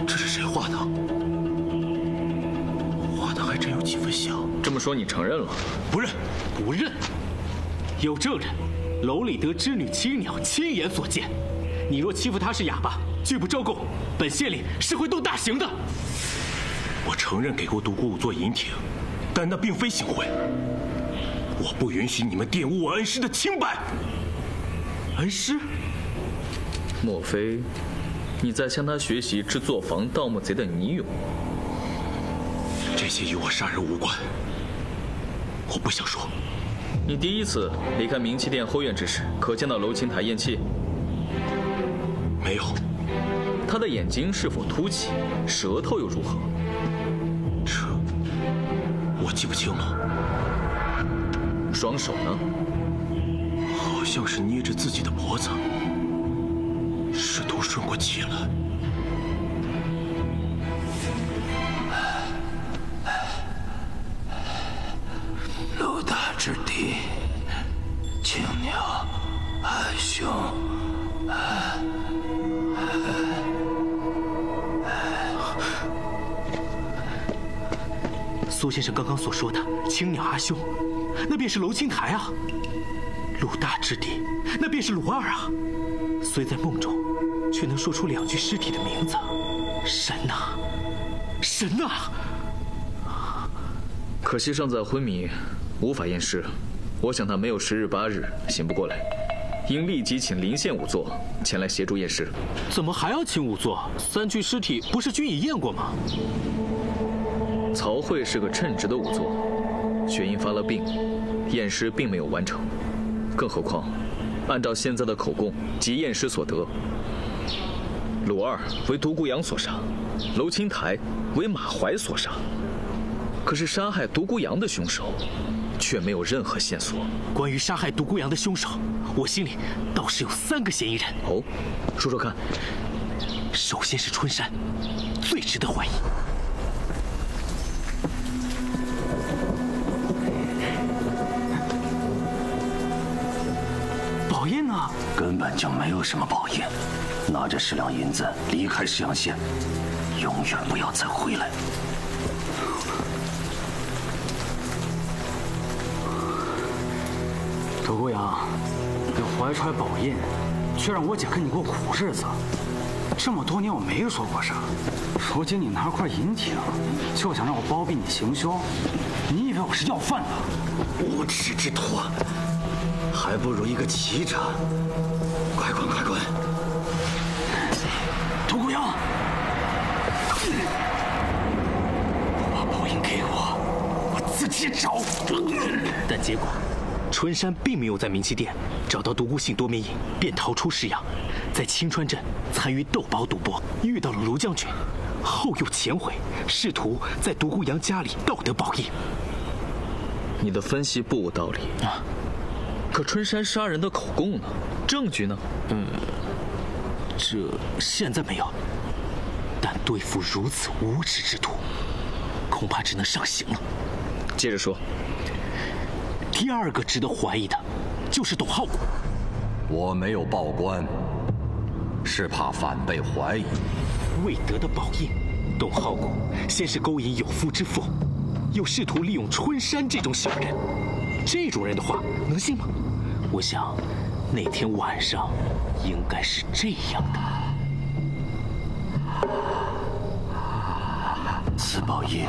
这是谁画的？画的还真有几分像。 这么说你承认了？ 不认，不认。有证人，楼里得织女青鸟亲眼所见。你若欺负她是哑巴，拒不招供，本县令是会动大刑的。 我承认给过独孤武做银挺，但那并非行贿。我不允许你们玷污我恩师的清白。 恩师？ 莫非你在向他学习制作防盗墓贼的泥俑？ 这些与我杀人无关，我不想说。 你第一次离开明气殿后院之时，可见到楼清台咽气？ 没有。 他的眼睛是否凸起？舌头又如何？ 这我记不清了。 双手呢？ 好像是捏着自己的脖子，试图顺过气来。 陆大之弟，青鸟，阿兄， 苏先生刚刚所说的青鸟阿兄，那便是楼清台啊。陆大之弟，那便是鲁二啊。虽在梦中，却能说出2具尸体的名字。神呐，神呐！ 可惜尚在昏迷，无法验尸。我想他没有10日8日醒不过来，应立即请临县仵作前来协助验尸。 怎么还要请仵作？3具尸体不是均已验过吗？ 曹慧是个称职的仵作，却因发了病，验尸并没有完成。更何况，按照现在的口供及验尸所得，鲁二为独孤阳所杀，楼清台为马怀所杀。可是杀害独孤阳的凶手，却没有任何线索。 关于杀害独孤阳的凶手，我心里倒是有3个嫌疑人。 哦，说说看。 首先是春山，最值得怀疑。 宝印呢？根本就没有什么宝印。拿着10两银子离开石阳县，永远不要再回来。 独孤阳，你怀揣宝印，却让我姐跟你过苦日子。这么多年我没说过啥，如今你拿块银挺，就想让我包庇你行凶？你以为我是要饭的？ 无耻之徒，还不如一个骑着。快滚，快滚！ 独孤阳，把宝印给我，我自己找。 但结果，春山并没有在明气殿找到独孤信多面印，便逃出石阳，在青川镇参与斗宝赌博，遇到了卢将军，后又潜回，试图在独孤阳家里盗得宝印。 你的分析不无道理啊，可春山杀人的口供呢？证据呢？ 这现在没有，但对付如此无耻之徒，恐怕只能上刑了。 接着说。 第2个值得怀疑的，就是董浩谷。 我没有报官，是怕反被怀疑。 未得的宝印，董浩谷先是勾引有夫之妇，又试图利用春山这种小人。这种人的话能信吗？我想，那天晚上应该是这样的。 此宝印